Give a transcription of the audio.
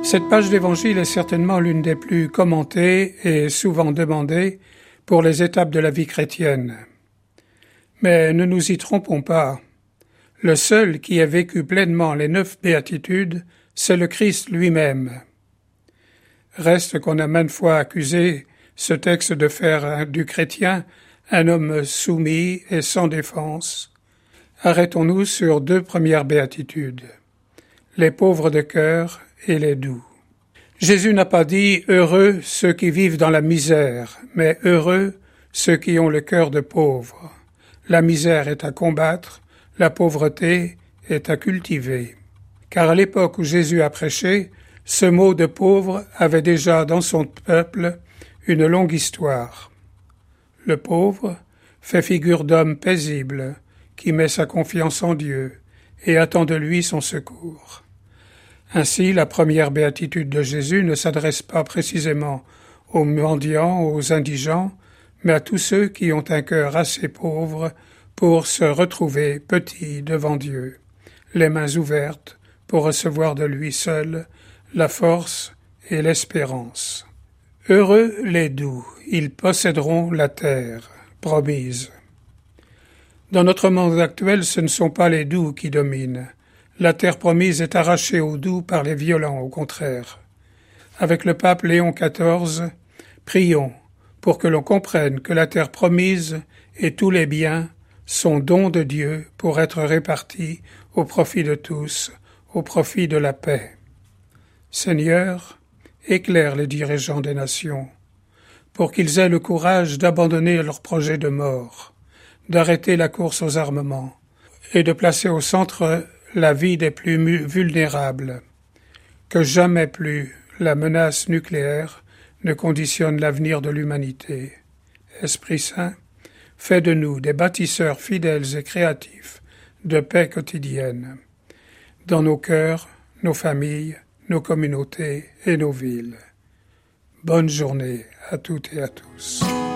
Cette page d'Évangile est certainement l'une des plus commentées et souvent demandées pour les étapes de la vie chrétienne. Mais ne nous y trompons pas. Le seul qui ait vécu pleinement les 9 béatitudes, c'est le Christ lui-même. Reste qu'on a maintes fois accusé ce texte de faire du chrétien un homme soumis et sans défense. Arrêtons-nous sur 2 premières béatitudes, les pauvres de cœur et les doux. Jésus n'a pas dit « heureux ceux qui vivent dans la misère », mais « heureux ceux qui ont le cœur de pauvres ». La misère est à combattre, la pauvreté est à cultiver. Car à l'époque où Jésus a prêché, ce mot de pauvre avait déjà dans son peuple une longue histoire. Le pauvre fait figure d'homme paisible, qui met sa confiance en Dieu et attend de lui son secours. Ainsi, la première béatitude de Jésus ne s'adresse pas précisément aux mendiants, aux indigents, mais à tous ceux qui ont un cœur assez pauvre pour se retrouver petits devant Dieu, les mains ouvertes pour recevoir de lui seul la force et l'espérance. Heureux les doux, ils posséderont la terre promise. Dans notre monde actuel, ce ne sont pas les doux qui dominent. La terre promise est arrachée aux doux par les violents, au contraire. Avec le pape Léon XIV, prions pour que l'on comprenne que la terre promise et tous les biens sont dons de Dieu pour être répartis au profit de tous, au profit de la paix. Seigneur, éclaire les dirigeants des nations, pour qu'ils aient le courage d'abandonner leurs projets de mort, d'arrêter la course aux armements et de placer au centre la vie des plus vulnérables. Que jamais plus la menace nucléaire ne conditionne l'avenir de l'humanité. Esprit Saint, fais de nous des bâtisseurs fidèles et créatifs de paix quotidienne, dans nos cœurs, nos familles, nos communautés et nos villes. Bonne journée à toutes et à tous.